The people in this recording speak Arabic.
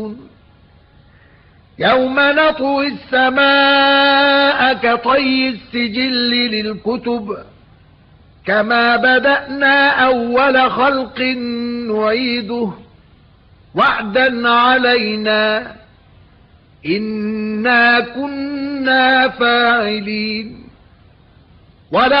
يَوْمَ نَطْوِي السَّمَاءَ كَطَيِّ السِّجِلِّ لِلْكُتُبِ كَمَا بَدَأْنَا أَوَّلَ خَلْقٍ نُعِيدُهُ وَعْدًا عَلَيْنَا إِنَّا كُنَّا فَاعِلِينَ